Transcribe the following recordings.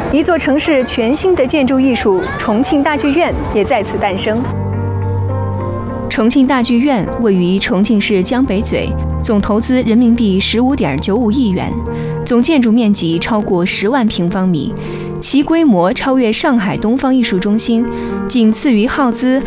一座城市全新的建筑艺术——重庆大剧院也在此诞生。重庆大剧院位于重庆市江北嘴，总投资人民币15.95亿元，总建筑面积超过10万平方米，其规模超越上海东方艺术中心，仅次于耗资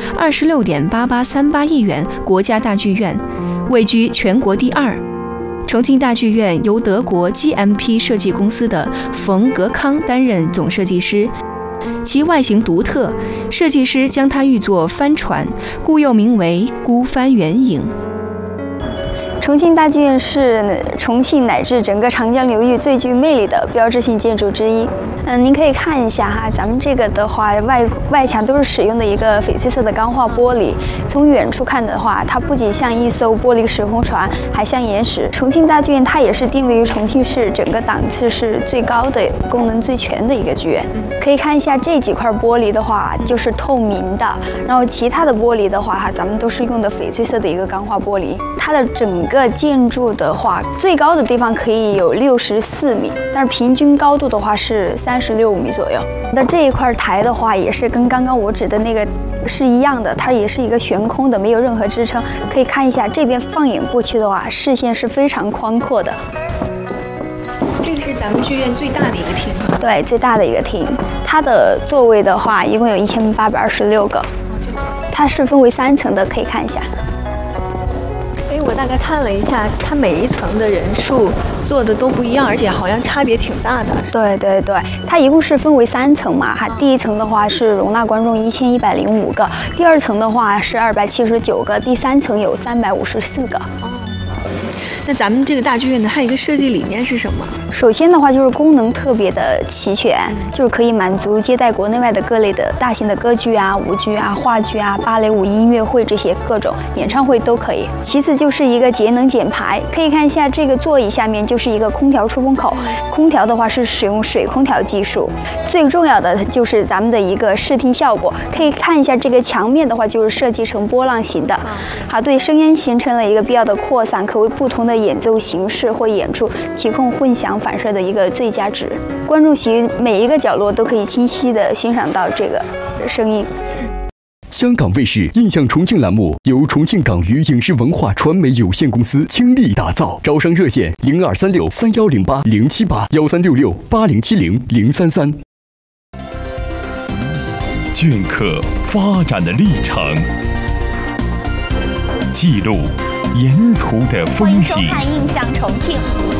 26.8838亿元国家大剧院，位居全国第2。重庆大剧院由德国 GMP 设计公司的冯格康担任总设计师，其外形独特，设计师将它誉作帆船，故又名为孤帆远影。 重庆大剧院是重庆乃至整个长江流域最具魅力的标志性建筑之一。您可以看一下哈，咱们这个的话，外墙都是使用的一个翡翠色的钢化玻璃。从远处看的话，它不仅像一艘玻璃时空船，还像岩石。重庆大剧院它也是定位于重庆市整个档次是最高的、功能最全的一个剧院。可以看一下这几块玻璃的话，就是透明的，然后其他的玻璃的话哈，咱们都是用的翡翠色的一个钢化玻璃。它的整个建筑的话，最高的地方可以有64米，但是平均高度的话是36米左右。那这一块台的话，也是跟刚刚我指的那个是一样的，它也是一个悬空的，没有任何支撑。可以看一下这边放眼过去的话，视线是非常宽阔的。 这个是咱们剧院最大的一个厅。 对，最大的一个厅，它的座位的话，一共有1826个，它是分为3层的，可以看一下。 我大概看了一下，它每一层的人数做的都不一样，而且好像差别挺大的。 对对对，它一共是分为3层嘛，哈，第1层的话是容纳观众1105个，第2层的话是279个，第3层有354个。 那咱们这个大剧院的还有一个设计理念是什么？ 首先的话就是功能特别的齐全，就是可以满足接待国内外的各类的大型的歌剧啊、舞剧啊、话剧啊、芭蕾舞、音乐会这些各种演唱会都可以。其次就是一个节能减排，可以看一下这个座椅下面就是一个空调出风口，空调的话是使用水空调技术。最重要的就是咱们的一个视听效果，可以看一下这个墙面的话就是设计成波浪形的，对声音形成了一个必要的扩散，可为不同的演奏形式或演出提供混响反射的一个最佳值，观众席每一个角落都可以清晰地欣赏到这个声音。 香港卫视印象重庆栏目由重庆港娱影视文化传媒有限公司倾力打造，招商热线02363108078136607033。 镌刻发展的历程，记录沿途的风景， 欢迎收看《印象重庆》，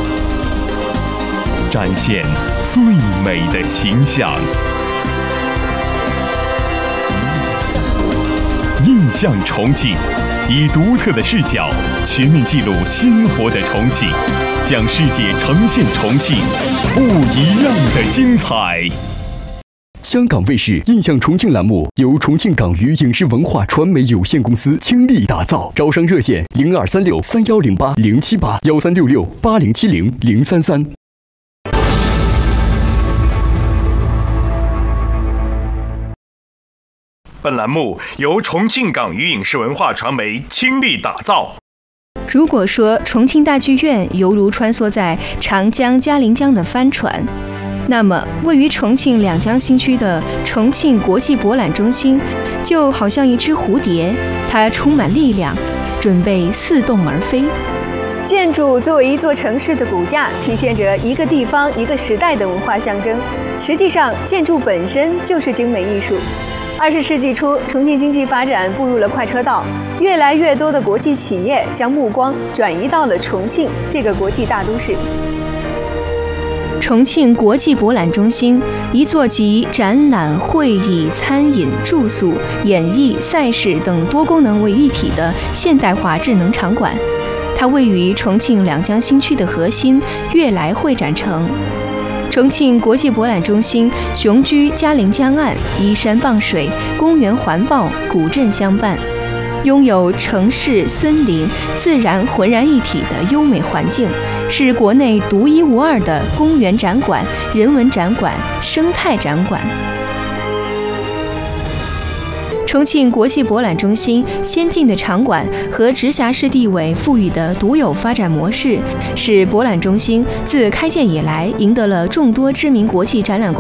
展现最美的形象。印象重庆，以独特的视角全面记录鲜活的重庆，向世界呈现重庆不一样的精彩。 香港卫视印象重庆栏目由重庆港娱影视文化传媒有限公司倾力打造，招商热线02363108078136607033。 本栏目由重庆港娱影视文化传媒倾力打造。 如果说重庆大剧院犹如穿梭在长江嘉陵江的帆船，那么位于重庆两江新区的重庆国际博览中心就好像一只蝴蝶，它充满力量，准备似动而飞。建筑作为一座城市的骨架，体现着一个地方一个时代的文化象征。实际上建筑本身就是精美艺术。20世纪初，重庆经济发展步入了快车道，越来越多的国际企业将目光转移到了重庆这个国际大都市。重庆国际博览中心，一座集展览、会议、餐饮、住宿、演艺、赛事等多功能为一体的现代化智能场馆。它位于重庆两江新区的核心悦来会展城。重庆国际博览中心雄居嘉陵江岸，依山傍水，公园环抱，古镇相伴，拥有城市、森林、自然浑然一体的优美环境，是国内独一无二的公园展馆、人文展馆、生态展馆。重庆国际博览中心先进的场馆和直辖市地委赋予的独有发展模式，使博览中心自开建以来赢得了众多知名国际展览